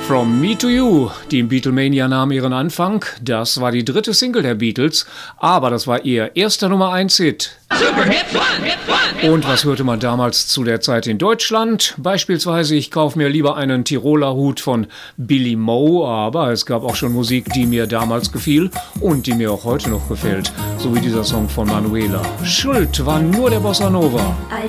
From Me to You, die im Beatlemania nahm ihren Anfang. Das war die dritte Single der Beatles, aber das war ihr erster Nummer 1 Hit. Und was hörte man damals zu der Zeit in Deutschland? Beispielsweise, ich kaufe mir lieber einen Tiroler Hut von Billy Moe, aber es gab auch schon Musik, die mir damals gefiel und die mir auch heute noch gefällt. So wie dieser Song von Manuela. Schuld war nur der Bossa Nova.